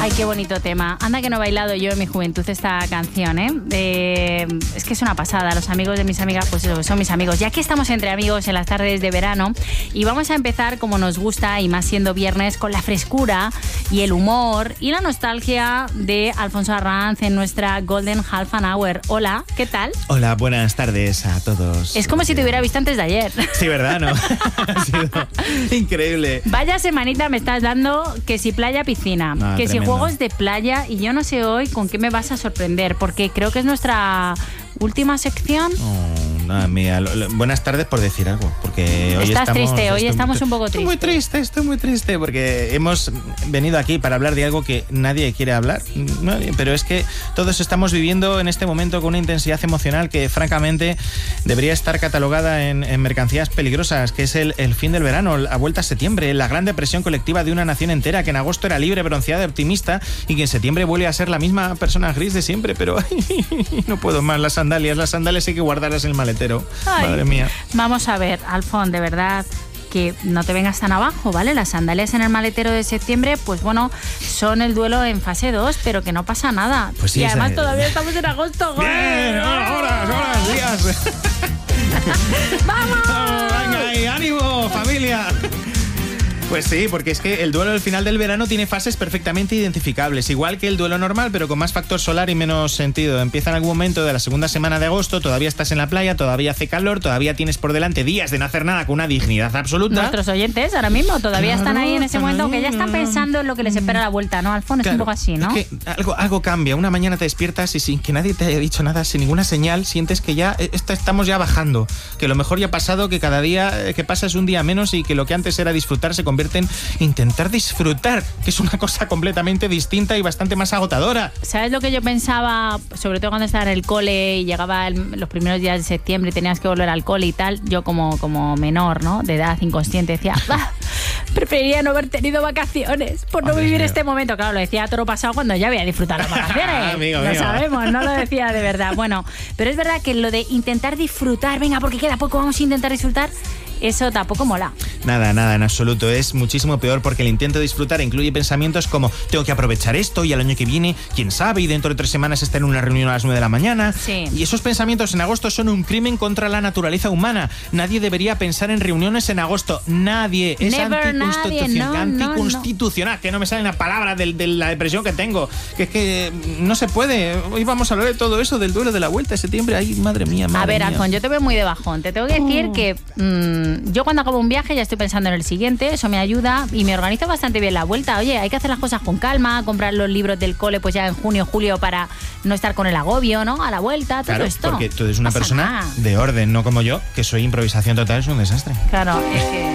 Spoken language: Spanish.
Ay, qué bonito tema. Anda que no he bailado yo en mi juventud esta canción, ¿eh? Es que es una pasada. Los amigos de mis amigas, pues eso, son mis amigos. Ya que estamos entre amigos en las tardes de verano, y vamos a empezar como nos gusta, y más siendo viernes, con la frescura y el humor y la nostalgia de Alfonso Arranz en nuestra Golden Half an Hour. Hola, ¿qué tal? Hola, buenas tardes a todos. Es como si te hubiera visto antes de ayer. Sí, ¿verdad? ¿No? Ha sido increíble. Vaya semanita me estás dando, que si playa, piscina, que tremendo. si juegos de playa, y yo no sé hoy con qué me vas a sorprender, porque creo que es nuestra última sección. Mira, buenas tardes por decir algo, porque hoy estás triste, hoy estamos un poco tristes. Estoy muy triste, porque hemos venido aquí para hablar de algo que nadie quiere hablar, pero es que todos estamos viviendo en este momento con una intensidad emocional que francamente debería estar catalogada en mercancías peligrosas, que es el fin del verano, la vuelta a septiembre, la gran depresión colectiva de una nación entera que en agosto era libre, bronceada, optimista, y que en septiembre vuelve a ser la misma persona gris de siempre, pero no puedo más. Las sandalias hay que guardarlas en el maletero. Ay, madre mía. Vamos a ver, Alfon, de verdad, que no te vengas tan abajo, ¿vale? Las sandalias en el maletero de septiembre, pues bueno, son el duelo en fase 2, pero que no pasa nada. Pues sí, y además todavía estamos en agosto. ¡Bien! ¡Horas, días! ¡Vamos! ¡Venga ahí, ánimo, familia! Pues sí, porque es que el duelo del final del verano tiene fases perfectamente identificables, igual que el duelo normal, pero con más factor solar y menos sentido. Empieza en algún momento de la segunda semana de agosto, todavía estás en la playa, todavía hace calor, todavía tienes por delante días de no hacer nada con una dignidad absoluta. Nuestros oyentes ahora mismo todavía están ahí en ese momento, que ya están pensando en lo que les espera la vuelta, ¿no, Alfonso? Es un poco así, ¿no? Es que algo cambia. Una mañana te despiertas y sin que nadie te haya dicho nada, sin ninguna señal, sientes que ya estamos ya bajando, que lo mejor ya ha pasado, que cada día que pasa es un día menos y que lo que antes era disfrutar se convierte en intentar disfrutar, que es una cosa completamente distinta y bastante más agotadora. ¿Sabes lo que yo pensaba, sobre todo cuando estaba en el cole y llegaba los primeros días de septiembre y tenías que volver al cole y tal? Yo como menor, ¿no?, de edad inconsciente, decía, preferiría no haber tenido vacaciones por no vivir este momento. Claro, lo decía a toro pasado cuando ya había disfrutado las vacaciones. Amigo. Sabemos, no lo decía de verdad. Bueno, pero es verdad que lo de intentar disfrutar, venga, porque queda poco, vamos a intentar disfrutar, eso tampoco mola. Nada, en absoluto. Es muchísimo peor porque el intento de disfrutar incluye pensamientos como tengo que aprovechar esto y al año que viene, quién sabe, y dentro de 3 semanas estar en una reunión a las 9 de la mañana. Sí. Y esos pensamientos en agosto son un crimen contra la naturaleza humana. Nadie debería pensar en reuniones en agosto. Nadie. Es anticonstitucional. Que no me sale una palabra de la depresión que tengo. Que es que no se puede. Hoy vamos a hablar de todo eso, del duelo de la vuelta de septiembre. Ay, madre mía. A ver, Alfon, yo te veo muy de bajón. Te tengo que decir que yo cuando acabo un viaje ya estoy pensando en el siguiente, eso me ayuda y me organizo bastante bien la vuelta. Oye, hay que hacer las cosas con calma, comprar los libros del cole pues ya en junio, julio, para no estar con el agobio, ¿no? A la vuelta, todo esto. Porque tú eres una persona de orden, no como yo, que soy improvisación total, es un desastre. Claro, es que